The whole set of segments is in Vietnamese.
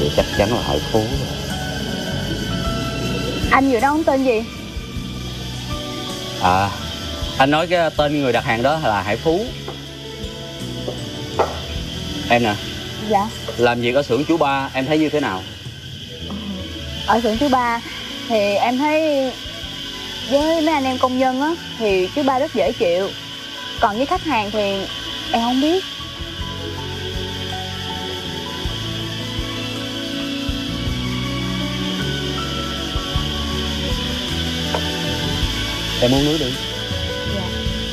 Vậy chắc chắn là Hải Phú rồi. Anh vừa đó ông tên gì? À, anh nói cái tên người đặt hàng đó là Hải Phú. Em nè. Dạ. Làm việc ở xưởng chú Ba em thấy như thế nào? Ở xưởng chú Ba thì em thấy với mấy anh em công nhân á thì chú Ba rất dễ chịu. Còn với khách hàng thì em không biết. Em uống nước đi. Dạ.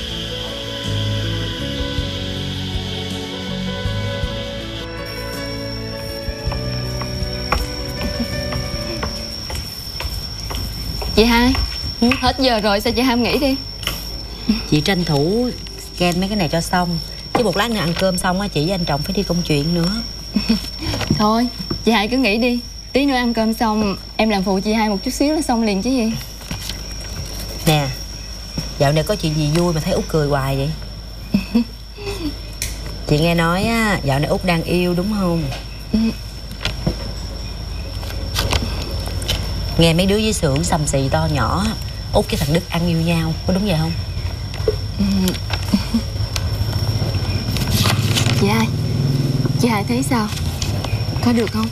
Chị hai, hết giờ rồi sao chị hai không nghỉ đi? Chị tranh thủ scan mấy cái này cho xong, chứ một lát nữa ăn cơm xong á chị với anh Trọng phải đi công chuyện nữa. Thôi, chị hai cứ nghỉ đi. Tí nữa ăn cơm xong em làm phụ chị hai một chút xíu là xong liền chứ gì. Nè, dạo này có chuyện gì vui mà thấy Út cười hoài vậy? Chị nghe nói á, dạo này Út đang yêu đúng không? Nghe mấy đứa dưới xưởng xầm xì to nhỏ, Út với thằng Đức ăn yêu nhau, có đúng vậy không? Chị hai thấy sao? Có được không?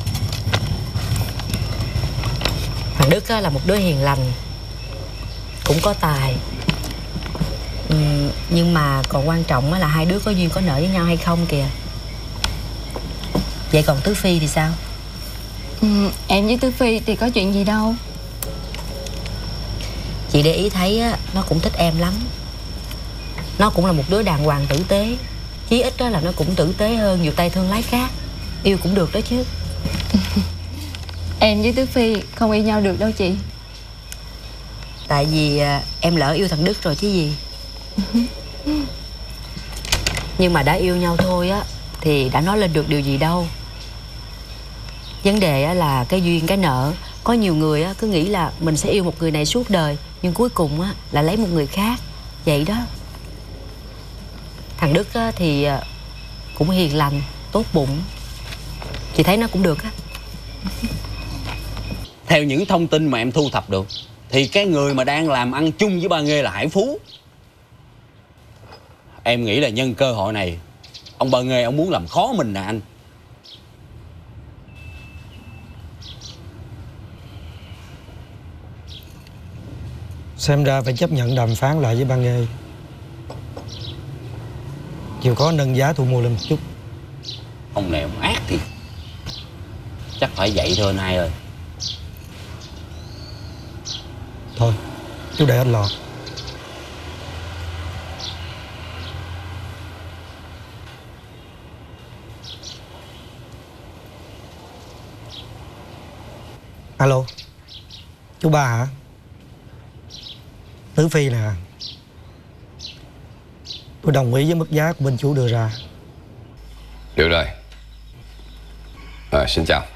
Thằng Đức á, là một đứa hiền lành, cũng có tài. Nhưng mà còn quan trọng á, là hai đứa có duyên có nợ với nhau hay không kìa. Vậy còn Tứ Phi thì sao? Em với Tứ Phi thì có chuyện gì đâu. Chị để ý thấy á, nó cũng thích em lắm. Nó cũng là một đứa đàng hoàng tử tế. Chí ít đó là nó cũng tử tế hơn nhiều tay thương lái khác. Yêu cũng được đó chứ. Em với Tứ Phi không yêu nhau được đâu chị. Tại vì em lỡ yêu thằng Đức rồi chứ gì. Nhưng mà đã yêu nhau thôi á thì đã nói lên được điều gì đâu. Vấn đề á là cái duyên cái nợ. Có nhiều người á cứ nghĩ là mình sẽ yêu một người này suốt đời, nhưng cuối cùng á là lấy một người khác. Vậy đó. Thằng Đức á thì cũng hiền lành, tốt bụng. Chị thấy nó cũng được á. Theo những thông tin mà em thu thập được thì cái người mà đang làm ăn chung với Ba Nghê là Hải Phú. Em nghĩ là nhân cơ hội này ông Ba Nghê ông muốn làm khó mình nè anh. Xem ra phải chấp nhận đàm phán lại với Ba Nghê. Chịu khó nâng giá thu mua lên một chút. Ông này ông ác thiệt. Chắc phải vậy thôi anh hai ơi. Thôi, chú để anh lo. Alo, chú Ba hả? Tứ Phi nè. Tôi đồng ý với mức giá của bên chú đưa ra. Được rồi. Xin chào.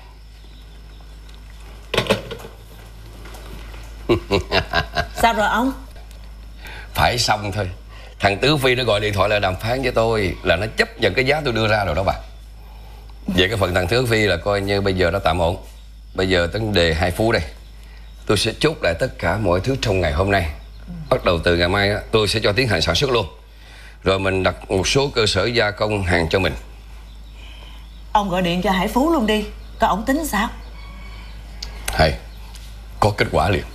Sao rồi ông? Phải xong thôi. Thằng Tứ Phi nó gọi điện thoại lại đàm phán với tôi là nó chấp nhận cái giá tôi đưa ra rồi đó bà. Về cái phần thằng Tứ Phi là coi như bây giờ nó tạm ổn. Bây giờ vấn đề Hải Phú đây. Tôi sẽ chốt lại tất cả mọi thứ trong ngày hôm nay. Bắt đầu từ ngày mai á, tôi sẽ cho tiến hành sản xuất luôn. Rồi mình đặt một số cơ sở gia công hàng cho mình. Ông gọi điện cho Hải Phú luôn đi. Coi ổng tính sao. Hay, có kết quả liền.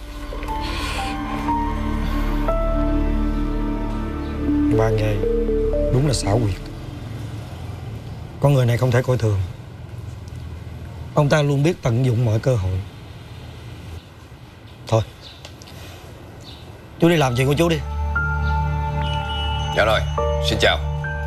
Ba Nghê đúng là xảo quyệt. Con người này không thể coi thường. Ông ta luôn biết tận dụng mọi cơ hội. Thôi, chú đi làm chuyện của chú đi. Dạ rồi, xin chào.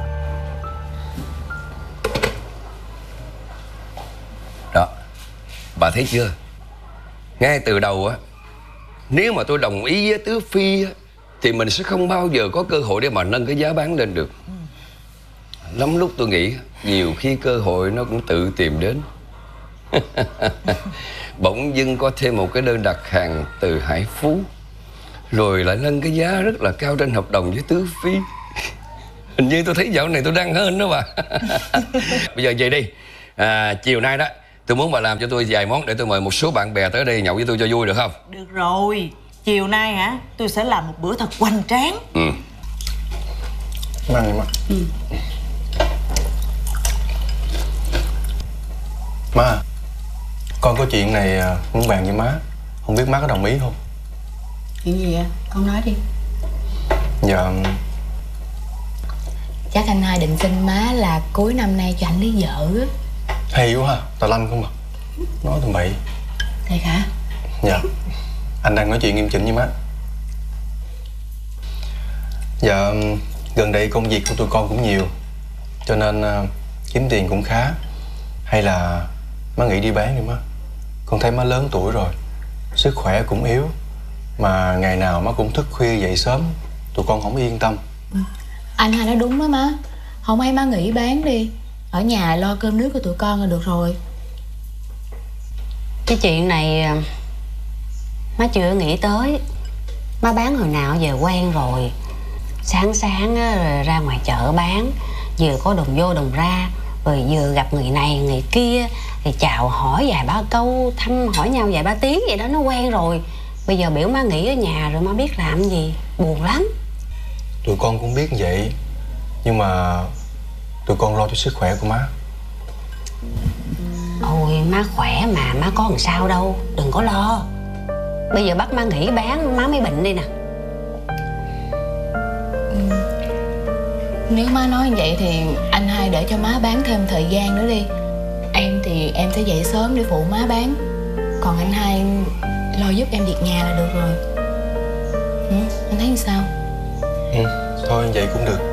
Đó, bà thấy chưa? Ngay từ đầu á, nếu mà tôi đồng ý với Tứ Phi á, thì mình sẽ không bao giờ có cơ hội để mà nâng cái giá bán lên được. Lắm lúc tôi nghĩ nhiều khi cơ hội nó cũng tự tìm đến. Bỗng dưng có thêm một cái đơn đặt hàng từ Hải Phú, rồi lại nâng cái giá rất là cao trên hợp đồng với Tứ Phi. Hình như tôi thấy dạo này tôi đang hơn đó bà. Bây giờ về đi. Chiều nay đó Tôi muốn bà làm cho tôi vài món để tôi mời một số bạn bè tới đây nhậu với tôi cho vui được không? Được rồi, chiều nay hả, tôi sẽ làm một bữa thật hoành tráng. Mang đi má. Má, con có chuyện này muốn bàn với má. Không biết má có đồng ý không? Chuyện gì vậy? Con nói đi. Dạ, Chắc anh hai định xin má là cuối năm nay cho anh lấy vợ á. hay quá ha, tà lanh không à. Nói tầm bậy. Thiệt hả? Dạ, anh đang nói chuyện nghiêm chỉnh với má. Dạ, gần đây công việc của tụi con cũng nhiều, cho nên kiếm tiền cũng khá. Hay là má nghĩ đi bán đi má. Con thấy má lớn tuổi rồi, sức khỏe cũng yếu, mà ngày nào má cũng thức khuya dậy sớm, tụi con không yên tâm. Anh hai nói đúng đó má. Không hay má nghỉ bán đi, ở nhà lo cơm nước cho tụi con là được rồi. Cái chuyện này má chưa nghĩ tới. Má bán hồi nào giờ quen rồi. Sáng sáng á, ra ngoài chợ bán, vừa có đồng vô đồng ra, rồi vừa gặp người này người kia, thì chào hỏi vài ba câu, thăm hỏi nhau vài ba tiếng vậy đó, nó quen rồi. Bây giờ biểu má nghỉ ở nhà rồi má biết làm gì, buồn lắm. Tụi con cũng biết vậy, nhưng mà tụi con lo cho sức khỏe của má. Ôi má khỏe mà, má có làm sao đâu, đừng có lo. Bây giờ bắt má nghỉ bán má mới bệnh đi nè. Nếu má nói như vậy thì anh hai để cho má bán thêm thời gian nữa đi. Em thì em sẽ dậy sớm để phụ má bán, còn anh hai lo giúp em việc nhà là được rồi. Anh thấy như sao? Thôi vậy cũng được.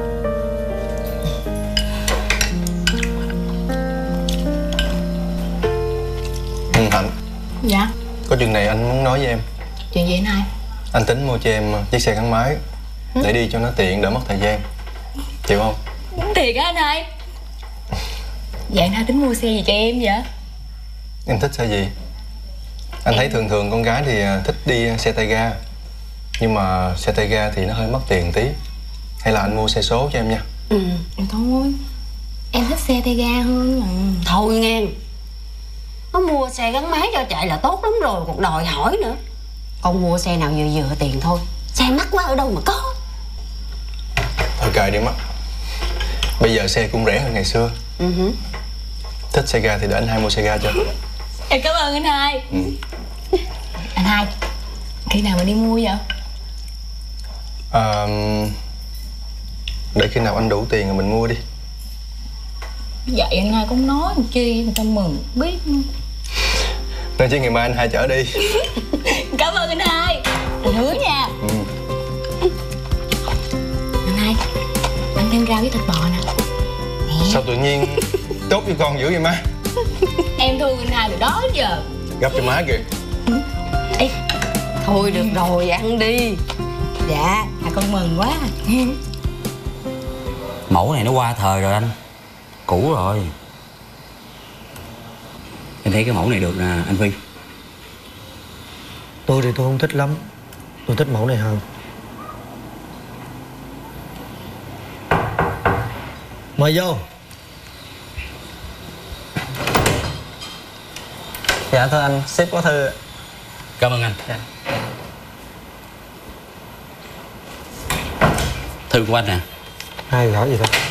Hạnh, Dạ. có chuyện này anh muốn nói với em. Chuyện gì anh hai? Anh tính mua cho em chiếc xe gắn máy để đi cho nó tiện, đỡ mất thời gian. Chịu không? Thiệt á anh hai? Vậy anh hai tính mua xe gì cho em vậy? Em thích xe gì? Anh thấy thường thường con gái thì thích đi xe tay ga, nhưng mà xe tay ga thì nó hơi mất tiền tí. Hay là anh mua xe số cho em nha. Thôi, em thích xe tay ga hơn mà. Thôi nghe, nó mua xe gắn máy cho chạy là tốt lắm rồi, còn đòi hỏi nữa. Con mua xe nào vừa vừa tiền thôi, xe mắc quá ở đâu mà có. Thôi kệ đi má, bây giờ xe cũng rẻ hơn ngày xưa. Thích xe ga thì để anh hai mua xe ga cho. Em cảm ơn anh hai. Anh hai, khi nào mình đi mua vậy? Để khi nào anh đủ tiền rồi mình mua đi. Vậy anh hai cũng nói làm chi, người ta mừng biết. Nên chứ ngày mai anh hai chở đi. Cảm ơn anh hai, anh hứa nha. Anh hai, ăn thêm rau với thịt bò nè. Sao tự nhiên tốt với con dữ vậy má? Em thương anh hai từ đó đến giờ. Gấp cho má kìa. Ê, thôi được rồi, ăn đi. Dạ, con mừng quá. Mẫu này nó qua thời rồi anh, cũ rồi. Em thấy cái mẫu này được nè anh Phi. Tôi thì tôi không thích lắm. Tôi thích mẫu này hơn. Mời vô. Dạ thưa anh, sếp có thư. Cảm ơn anh. Dạ. Thư của anh nè. Ai gõ gì đó?